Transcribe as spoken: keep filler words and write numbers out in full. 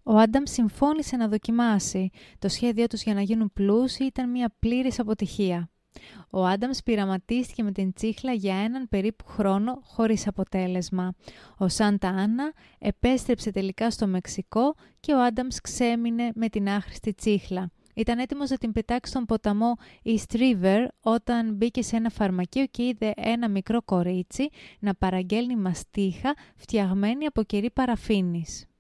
Ο Άνταμ συμφώνησε να δοκιμάσει. Το σχέδιό τους για να γίνουν πλούσιοι ήταν μια πλήρης αποτυχία. Ο Άνταμς πειραματίστηκε με την τσίχλα για έναν περίπου χρόνο χωρίς αποτέλεσμα. Ο Σάντα Άννα επέστρεψε τελικά στο Μεξικό και ο Άνταμς ξέμεινε με την άχρηστη τσίχλα. Ήταν έτοιμος να την πετάξει στον ποταμό East River όταν μπήκε σε ένα φαρμακείο και είδε ένα μικρό κορίτσι να παραγγέλνει μαστίχα φτιαγμένη από κερί παραφίνης.